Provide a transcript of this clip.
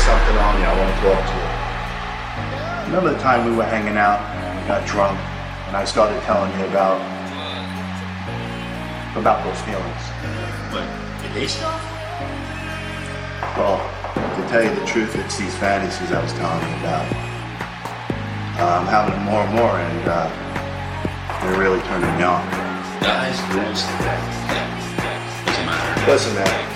something on you, I want to talk to you. Remember the time we were hanging out, and we got drunk, and I started telling you about those feelings? What, the gay stuff? Well, to tell you the truth, it's these fantasies I was telling you about. I'm having them more and more, and they're really turning me on. Guys, girls, doesn't matter. Doesn't matter.